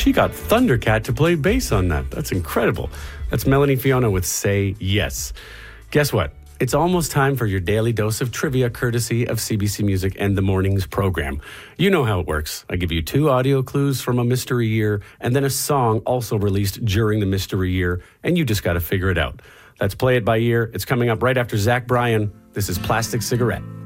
She got Thundercat to play bass on that. That's incredible. That's Melanie Fiona with Say Yes. Guess what? It's almost time for your daily dose of trivia courtesy of CBC Music and the Mornings program. You know how it works. I give you 2 audio clues from a mystery year and then a song also released during the mystery year, and you just got to figure it out. Let's play it by ear. It's coming up right after Zach Bryan. This is Plastic Cigarette.